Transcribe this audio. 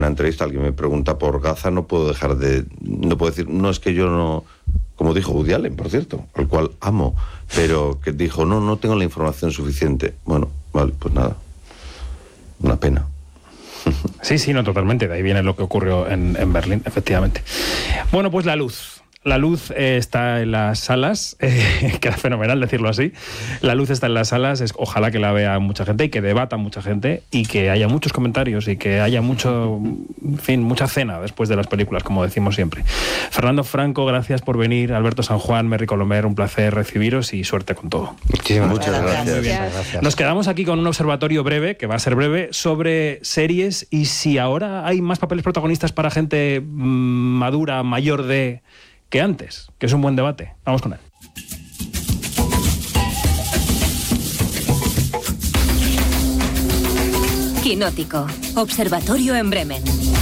una entrevista alguien me pregunta por Gaza, no puedo decir, no es que yo no, como dijo Woody Allen, por cierto, al cual amo, pero que dijo, no tengo la información suficiente. Bueno, vale, pues nada, una pena. Sí, no, totalmente, de ahí viene lo que ocurrió en Berlín, efectivamente. Bueno, pues la luz está en las salas, queda fenomenal decirlo así. La luz está en las salas, ojalá que la vea mucha gente y que debata mucha gente y que haya muchos comentarios y que haya mucha cena después de las películas, como decimos siempre. Fernando Franco, gracias por venir. Alberto San Juan, Merry Colomer, un placer recibiros y suerte con todo. Muchas gracias. Muy bien. Nos quedamos aquí con un observatorio breve, que va a ser breve, sobre series y si ahora hay más papeles protagonistas para gente madura, mayor que antes, que es un buen debate. Vamos con él. Quinótico, observatorio en Bremen.